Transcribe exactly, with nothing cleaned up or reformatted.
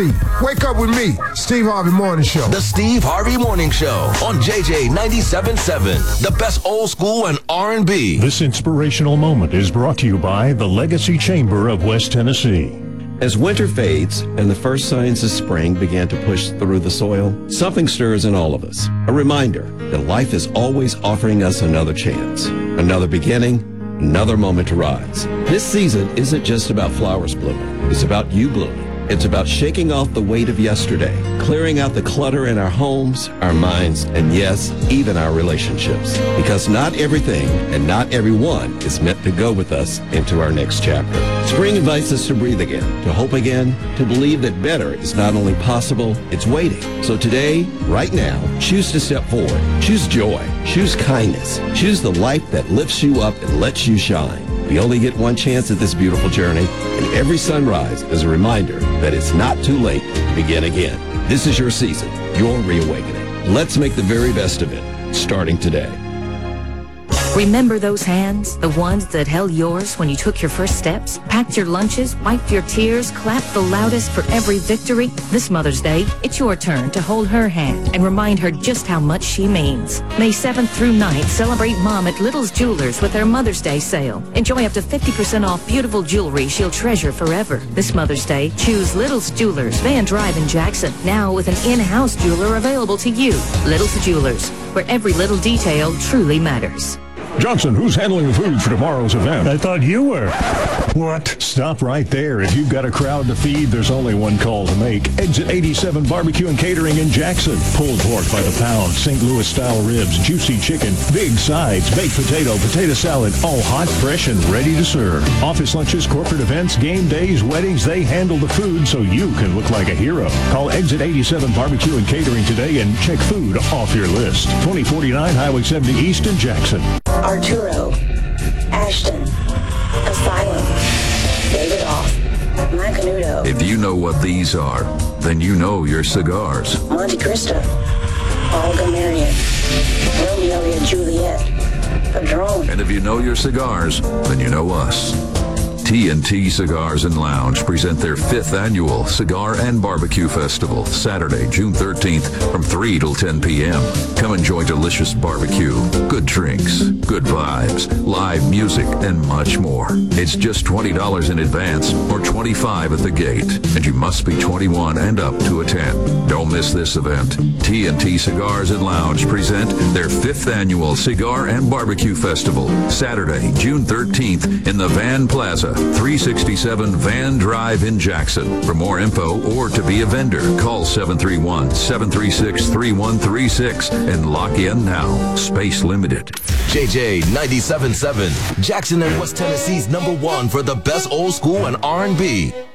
Wake up with me, Steve Harvey Morning Show. The Steve Harvey Morning Show on J J ninety-seven point seven, the best old school and R and B. This inspirational moment is brought to you by the Legacy Chamber of West Tennessee. As winter fades and the first signs of spring begin to push through the soil, something stirs in all of us. A reminder that life is always offering us another chance, another beginning, another moment to rise. This season isn't just about flowers blooming. It's about you blooming. It's about shaking off the weight of yesterday, clearing out the clutter in our homes, our minds, and yes, even our relationships. Because not everything and not everyone is meant to go with us into our next chapter. Spring invites us to breathe again, to hope again, to believe that better is not only possible, it's waiting. So today, right now, choose to step forward. Choose joy. Choose kindness. Choose the life that lifts you up and lets you shine. We only get one chance at this beautiful journey, and every sunrise is a reminder that it's not too late to begin again. This is your season, your reawakening. Let's make the very best of it, starting today. Remember those hands, the ones that held yours when you took your first steps, packed your lunches, wiped your tears, clapped the loudest for every victory? This Mother's Day, it's your turn to hold her hand and remind her just how much she means. May seventh through ninth, celebrate Mom at Little's Jewelers with their Mother's Day sale. Enjoy up to fifty percent off beautiful jewelry she'll treasure forever. This Mother's Day, choose Little's Jewelers, Van Drive in Jackson, now with an in-house jeweler available to you. Little's Jewelers, where every little detail truly matters. Johnson, who's handling the food for tomorrow's event? I thought you were. What? Stop right there. If you've got a crowd to feed, there's only one call to make. Exit eighty-seven Barbecue and Catering in Jackson. Pulled pork by the pound, Saint Louis-style ribs, juicy chicken, big sides, baked potato, potato salad, all hot, fresh, and ready to serve. Office lunches, corporate events, game days, weddings, they handle the food so you can look like a hero. Call Exit eighty-seven Barbecue and Catering today and check food off your list. twenty forty-nine Highway seventy East in Jackson. Arturo, Ashton, Asylum, David Off, Macanudo. If you know what these are, then you know your cigars. Monte Cristo, Olga Marion, Romeo and Juliet, Padron. And if you know your cigars, then you know us. T and T Cigars and Lounge present their fifth annual Cigar and Barbecue Festival, Saturday, June thirteenth from three till ten p.m. Come enjoy delicious barbecue, good drinks, good vibes, live music, and much more. It's just twenty dollars in advance or twenty-five dollars at the gate, and you must be twenty-one and up to attend. Don't miss this event. T and T Cigars and Lounge present their fifth annual Cigar and Barbecue Festival, Saturday, June thirteenth in the Van Plaza, three sixty-seven Van Drive in Jackson. For more info or to be a vendor, call seven three one, seven three six, three one three six and lock in now. Space limited. J J ninety-seven point seven, Jackson and West Tennessee's number one for the best old school and R and B.